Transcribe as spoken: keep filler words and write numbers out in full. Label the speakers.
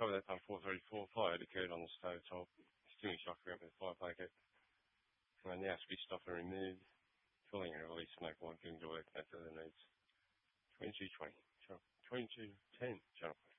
Speaker 1: cover that done four thirty-four. Fire occurred on the stove top. Extinguished off with a fire blanket. And now to be stopped and removed. Filling and release smoke while getting to work after the needs. twenty-two twenty. twenty-two ten, Jonathan.